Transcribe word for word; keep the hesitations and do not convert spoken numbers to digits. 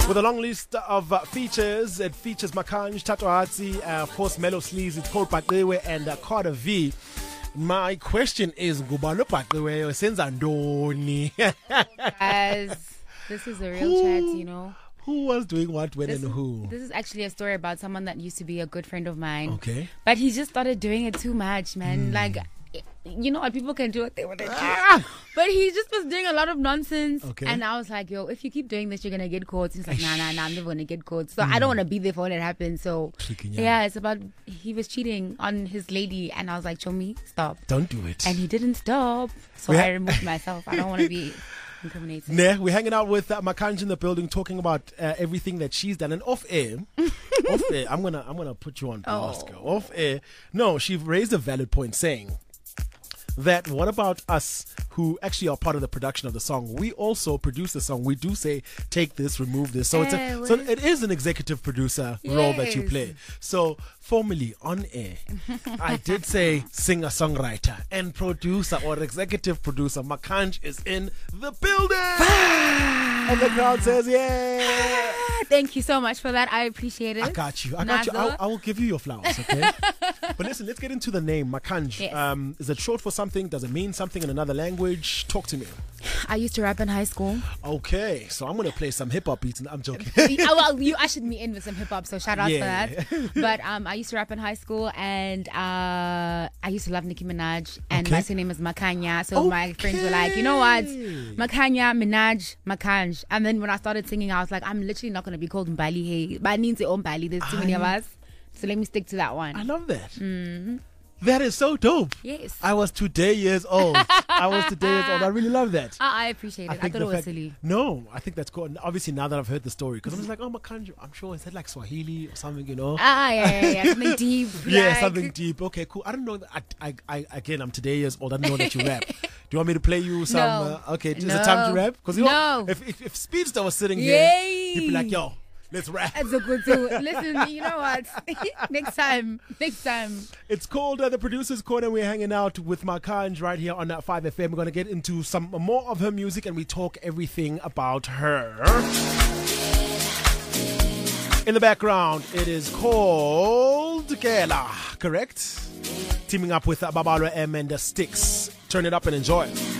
With a long list of uh, features, it features Makanj, Tato Hatsi, uh, of course Melo Sleaze, it's called Paqiwe and uh, Carter V. My question is, Ngubani Paqiwe senza ntoni? Guys, this is a real chat, you know. Who was doing what, when, This and is, who? this is actually a story about someone that used to be a good friend of mine. Okay. But he just started doing it too much, man. Like, you know what, people can do what they want to do. Ah! But he just was doing a lot of nonsense. Okay. And I was like, yo, if you keep doing this, you're going to get caught. He's like, nah, nah, nah, I'm never going to get caught. So I don't want to be there for when it happens. So, Tricky, yeah. yeah, it's about, he was cheating on his lady. And I was like, Chomi, stop. Don't do it. And he didn't stop. So We ha- I removed myself. I don't want to be incriminated. Nah, we're hanging out with uh, Makanj in the building, talking about uh, everything that she's done. And off air, off air, I'm gonna, I'm gonna put you on blast, Oh. girl. Off air, no, she raised a valid point, saying that what about us who actually are part of the production of the song? We also produce the song. We do say take this, remove this. So it's Eh, a, so well- it is an executive producer role that you Yes. play. So formally on air, I did say singer songwriter and producer or executive producer. Makanj is in the building, and the crowd says yeah. Thank you so much for that. I appreciate it. I got you. I got you. Nazo. I'll, I will give you your flowers, okay? But listen, let's get into the name, Makanj. Yes. Um, is it short for something? Does it mean something in another language? Talk to me. I used to rap in high school. Okay, so I'm going to play some hip hop beats. And I'm joking. Oh, well, you ushered me in with some hip hop, so shout out Yeah. for that. But um, I used to rap in high school, and uh, I used to love Nicki Minaj, and Okay. my surname is Makanya. So my friends were like, you know what, Makanya, Minaj, Makanj. And then when I started singing, I was like, I'm literally not going to be called Mbali. Hey, but I need to own Mbali. There's too many of I- us, so let me stick to that one. I love that. That is so dope. Yes. I was today years old. I was today years old. I really love that. Ah, I appreciate it. I, thought the it was fact- silly. No, I think that's cool. And obviously, now that I've heard the story, because I was like, oh, Makanj, I'm sure is that like Swahili or something, you know? Ah, yeah, yeah, yeah. Something deep. Yeah, like- something deep. Okay, cool. I don't know. That I, I, I, again, I'm today years old. I didn't know that you rap. Do you want me to play you some? No. Uh, okay, is it time to No. rap? Because you know, No. if, if if Speedster was sitting here, Yay. he'd be like, "Yo, let's rap." That's a good too. Listen, you know what? next time, next time. It's called uh, the Producers Corner. We're hanging out with Makanj right here on that five F M. We're gonna get into some more of her music, and we talk everything about her. In the background, it is called Kela, correct? Teaming up with uh, Babalo M and the Sticks. Turn it up and enjoy.